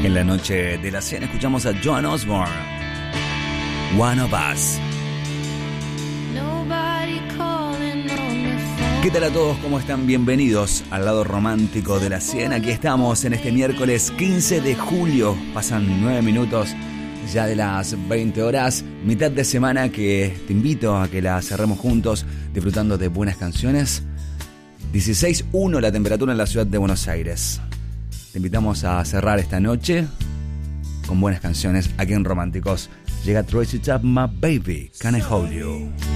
En la noche de la cena escuchamos a Joan Osborne, One of Us. ¿Qué tal a todos? ¿Cómo están? Bienvenidos al lado romántico de la cena. Aquí estamos en este miércoles 15 de julio. Pasan 9 minutos ya de las 20 horas. Mitad de semana que te invito a que la cerremos juntos disfrutando de buenas canciones. 16.1 la temperatura en la ciudad de Buenos Aires. Te invitamos a cerrar esta noche con buenas canciones aquí en Románticos. Llega Tracy Chapman, Baby, Can I Hold You?